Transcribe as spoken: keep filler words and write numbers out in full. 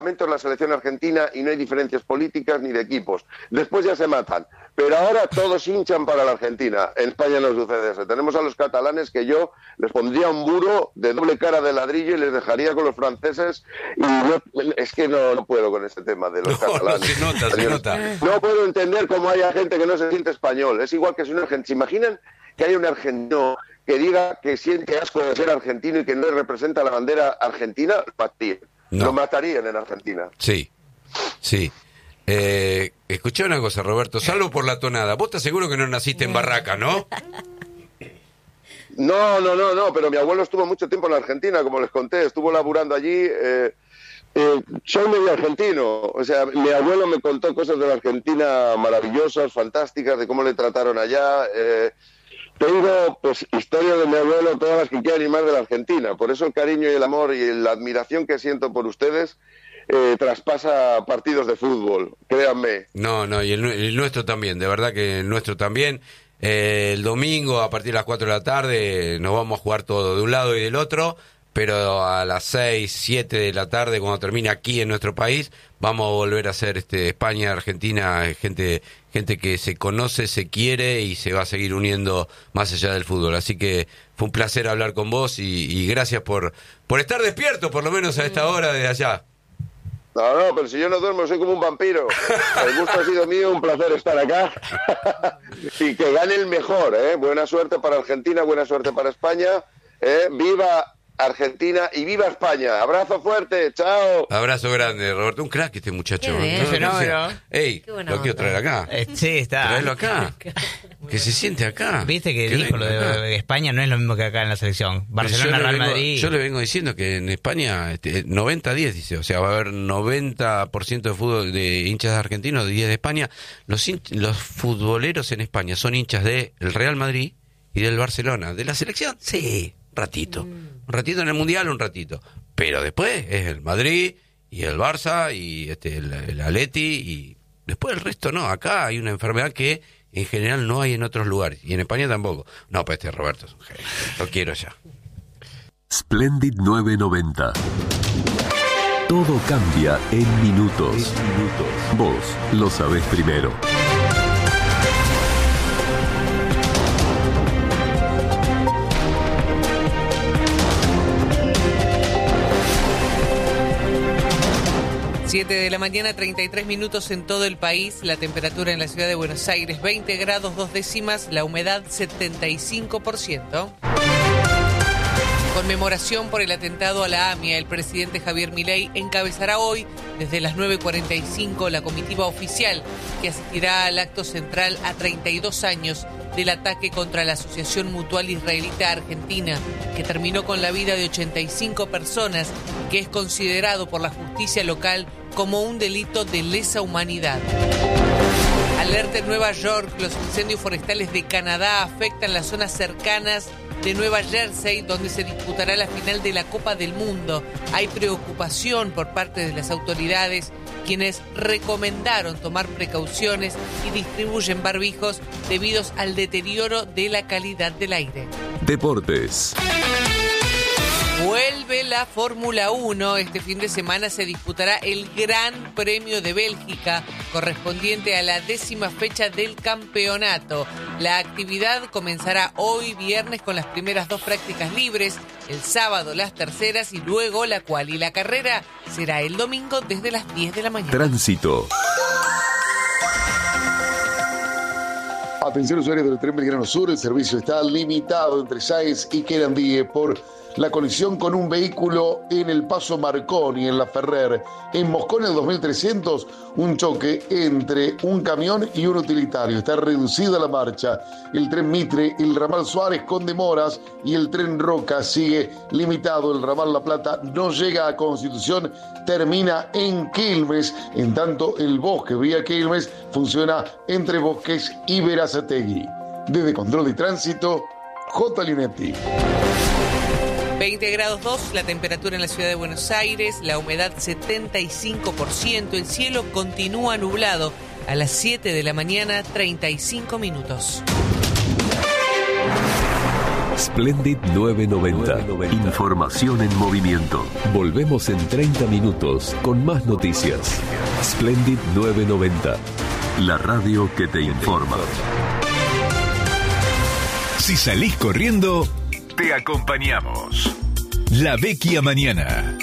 la selección argentina y no hay diferencias políticas ni de equipos. Después ya se matan. Pero ahora todos hinchan para la Argentina. En España no sucede eso. Tenemos a los catalanes que yo les pondría un muro de doble cara de ladrillo y les dejaría con los franceses. Y no, es que no, no puedo con este tema de los no, catalanes. No, se nota, se nota. No puedo entender cómo haya gente que no se siente español. Es igual que si un argentino. ¿Se imaginan que hay un argentino que diga que siente asco de ser argentino y que no representa la bandera argentina? Lo matarían, no. Lo matarían en Argentina. Sí, sí. Eh, escuché una cosa, Roberto, salvo por la tonada. Vos estás seguro que no naciste en Barraca, ¿no? No, no, no, no, pero mi abuelo estuvo mucho tiempo en la Argentina, como les conté, estuvo laburando allí. Eh, eh, soy medio argentino, o sea, mi abuelo me contó cosas de la Argentina maravillosas, fantásticas, de cómo le trataron allá. Eh, tengo, pues, historias de mi abuelo, todas las que quieran y más de la Argentina. Por eso el cariño y el amor y la admiración que siento por ustedes Eh, traspasa partidos de fútbol, créanme. No, no, y el, el nuestro también, de verdad que el nuestro también. Eh, el domingo a partir de las cuatro de la tarde nos vamos a jugar todo de un lado y del otro, pero a las seis, siete de la tarde, cuando termine aquí en nuestro país, vamos a volver a hacer este España, Argentina, gente gente que se conoce, se quiere y se va a seguir uniendo más allá del fútbol. Así que fue un placer hablar con vos y, y gracias por, por estar despierto, por lo menos a esta hora desde allá. No, no, pero si yo no duermo soy como un vampiro. El gusto ha sido mío, un placer estar acá. Y que gane el mejor, ¿eh? Buena suerte para Argentina, buena suerte para España. ¿eh? ¡Viva Argentina y viva España! ¡Abrazo fuerte! ¡Chao! Abrazo grande, Roberto. Un crack este muchacho. Qué bien, ¿no? no, no. Ey, lo quiero traer acá. Eh, sí, está. Traerlo acá. Que se siente acá. Viste que, que dijo lo de acá. España no es lo mismo que acá en la selección. Barcelona, Real vengo, Madrid. Yo le vengo diciendo que en España este, noventa a diez dice, o sea, va a haber noventa por ciento de fútbol de hinchas argentinos, diez de España. Los hinch, los futboleros en España son hinchas del Real Madrid y del Barcelona. ¿De la selección? Sí, un ratito. Un ratito en el Mundial, un ratito. Pero después es el Madrid y el Barça y este el, el Atleti y después el resto no. Acá hay una enfermedad que en general no hay en otros lugares. Y en España tampoco. No, pues este Roberto es un genio. Lo quiero ya. Splendid nueve noventa. Todo cambia en minutos. En minutos. Vos lo sabés primero. siete de la mañana, treinta y tres minutos en todo el país. La temperatura en la ciudad de Buenos Aires, veinte grados dos décimas. La humedad, setenta y cinco por ciento. Conmemoración por el atentado a la AMIA. El presidente Javier Milei encabezará hoy, desde las nueve cuarenta y cinco, la comitiva oficial que asistirá al acto central a treinta y dos años del ataque contra la Asociación Mutual Israelita Argentina, que terminó con la vida de ochenta y cinco personas, que es considerado por la justicia local como un delito de lesa humanidad. Alerta en Nueva York. Los incendios forestales de Canadá afectan las zonas cercanas de Nueva Jersey, donde se disputará la final de la Copa del Mundo. Hay preocupación por parte de las autoridades, quienes recomendaron tomar precauciones y distribuyen barbijos debido al deterioro de la calidad del aire. Deportes. Vuelve la Fórmula uno. Este fin de semana se disputará el Gran Premio de Bélgica, correspondiente a la décima fecha del campeonato. La actividad comenzará hoy viernes con las primeras dos prácticas libres, el sábado las terceras y luego la cual y la carrera será el domingo desde las diez de la mañana. Tránsito. Atención usuarios del tren Belgrano Sur, el servicio está limitado entre Sáenz y Querandíe por la colisión con un vehículo en el paso Marconi en la Ferrer. En Moscón, el dos mil trescientos, un choque entre un camión y un utilitario. Está reducida la marcha. El tren Mitre, el ramal Suárez con demoras y el tren Roca sigue limitado. El ramal La Plata no llega a Constitución, termina en Quilmes. En tanto, el Bosque vía Quilmes funciona entre Bosques y Verazategui. Desde Control de Tránsito, J. Linetti. veinte grados dos, la temperatura en la ciudad de Buenos Aires, la humedad setenta y cinco por ciento, el cielo continúa nublado. A las siete de la mañana, treinta y cinco minutos. Splendid novecientos noventa. Información en movimiento. Volvemos en treinta minutos con más noticias. Splendid novecientos noventa. La radio que te informa. Si salís corriendo, te acompañamos. La Vecchia Mañana.